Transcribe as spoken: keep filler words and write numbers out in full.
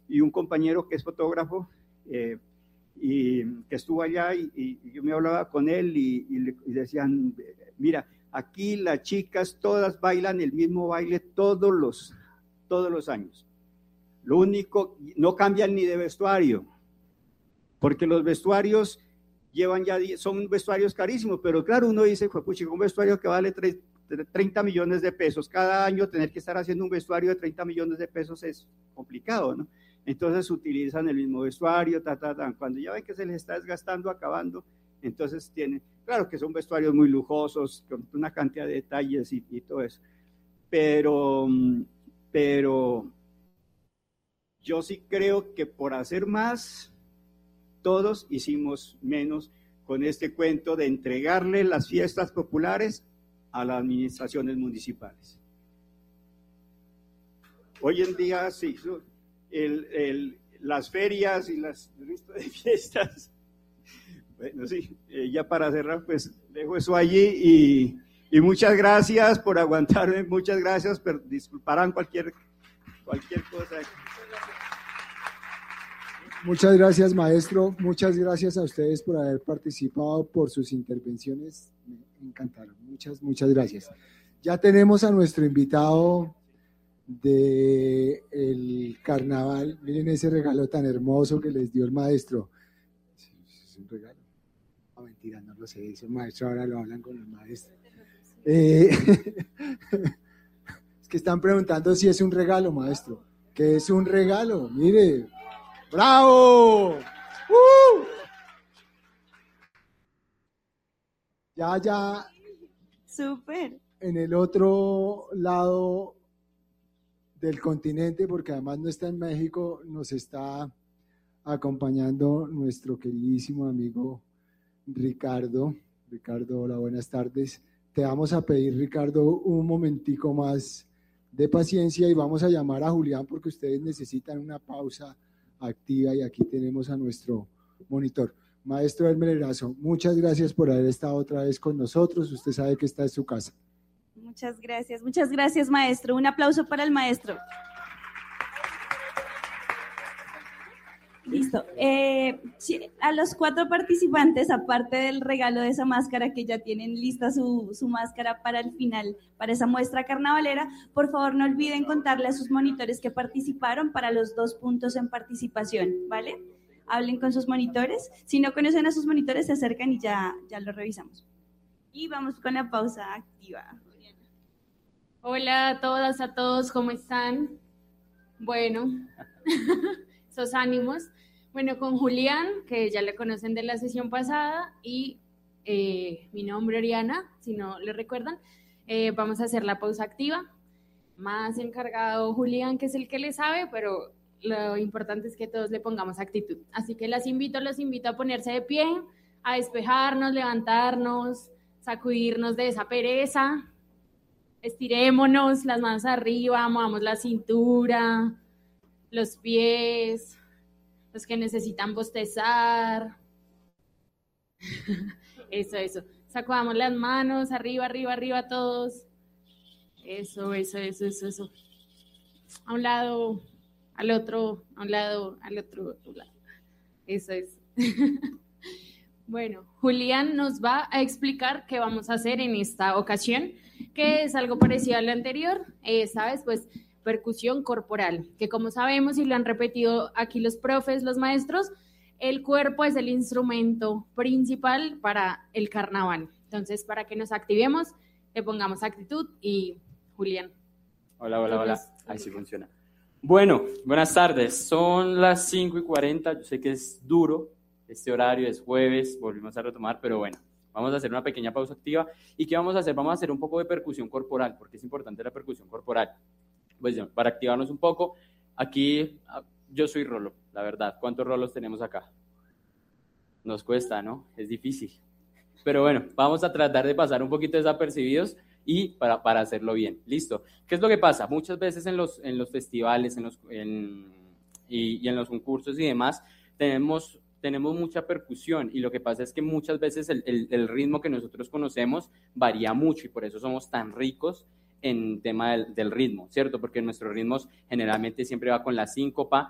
y un compañero que es fotógrafo, eh, y que estuvo allá, y, y yo me hablaba con él y, y le y decían, mira, aquí las chicas todas bailan el mismo baile todos los, todos los años. Lo único, no cambian ni de vestuario, porque los vestuarios llevan ya, son vestuarios carísimos, pero claro, uno dice, pucha, un vestuario que vale treinta millones de pesos, cada año tener que estar haciendo un vestuario de treinta millones de pesos es complicado, ¿no? Entonces utilizan el mismo vestuario, ta, ta, ta. Cuando ya ven que se les está desgastando, acabando, entonces tienen, claro que son vestuarios muy lujosos, con una cantidad de detalles y, y todo eso, pero, pero yo sí creo que por hacer más, todos hicimos menos con este cuento de entregarle las fiestas populares a las administraciones municipales. Hoy en día, sí, el, el, las ferias y las listas de fiestas, bueno, sí, eh, ya para cerrar, pues dejo eso allí y, y muchas gracias por aguantarme, muchas gracias, pero disculparán cualquier, cualquier cosa. Muchas gracias, maestro, muchas gracias a ustedes por haber participado, por sus intervenciones, me encantaron, muchas, muchas gracias. Ya tenemos a nuestro invitado de el carnaval, miren ese regalo tan hermoso que les dio el maestro. ¿Es un regalo? No, mentira, no lo sé, dice el maestro, ahora lo hablan con el maestro. Eh, es que están preguntando si es un regalo, maestro. ¿Qué es un regalo? Mire, ¡bravo! ¡Uh! Ya, ya. Súper. En el otro lado del continente, porque además no está en México, nos está acompañando nuestro queridísimo amigo Ricardo. Ricardo, hola, buenas tardes. Te vamos a pedir, Ricardo, un momentico más de paciencia y vamos a llamar a Julián porque ustedes necesitan una pausa activa y aquí tenemos a nuestro monitor. Maestro Elmer Erazo, muchas gracias por haber estado otra vez con nosotros. Usted sabe que esta es su casa. Muchas gracias, muchas gracias, maestro. Un aplauso para el maestro. Listo. Eh, a los cuatro participantes, aparte del regalo de esa máscara, que ya tienen lista su, su máscara para el final, para esa muestra carnavalera, por favor no olviden contarle a sus monitores que participaron para los dos puntos en participación, ¿vale? Hablen con sus monitores. Si no conocen a sus monitores, se acercan y ya, ya lo revisamos. Y vamos con la pausa activa. Hola a todas, a todos, ¿cómo están? Bueno, esos ánimos. Bueno, con Julián, que ya le conocen de la sesión pasada, y eh, mi nombre Oriana, si no le recuerdan, eh, vamos a hacer la pausa activa. Más encargado Julián, que es el que le sabe, pero lo importante es que todos le pongamos actitud. Así que las invito, los invito a ponerse de pie, a despejarnos, levantarnos, sacudirnos de esa pereza. Estirémonos, las manos arriba, movamos la cintura, los pies, los que necesitan bostezar. Eso, eso. Sacudamos las manos, arriba, arriba, arriba todos. Eso, eso, eso, eso, eso. A un lado, al otro, a un lado, al otro, a otro lado. Eso es. Bueno, Julián nos va a explicar qué vamos a hacer en esta ocasión, que es algo parecido a lo anterior, eh, ¿sabes? Pues percusión corporal, que como sabemos y lo han repetido aquí los profes, los maestros, el cuerpo es el instrumento principal para el carnaval. Entonces, para que nos activemos, le pongamos actitud y Julián. Hola, hola, hola. Ahí sí funciona. Bueno, buenas tardes. Son las cinco y cuarenta. Yo sé que es duro. Este horario es jueves. Volvimos a retomar, pero bueno. Vamos a hacer una pequeña pausa activa. ¿Y qué vamos a hacer? Vamos a hacer un poco de percusión corporal, porque es importante la percusión corporal. Pues para activarnos un poco, aquí yo soy rolo, la verdad. ¿Cuántos rolos tenemos acá? Nos cuesta, ¿no? Es difícil. Pero bueno, vamos a tratar de pasar un poquito desapercibidos y para, para hacerlo bien. ¿Listo? ¿Qué es lo que pasa? Muchas veces en los, en los festivales en los, en, y, y en los concursos y demás, tenemos... tenemos mucha percusión y lo que pasa es que muchas veces el, el, el ritmo que nosotros conocemos varía mucho y por eso somos tan ricos en tema del, del ritmo, ¿cierto? Porque nuestros ritmos generalmente siempre va con la síncopa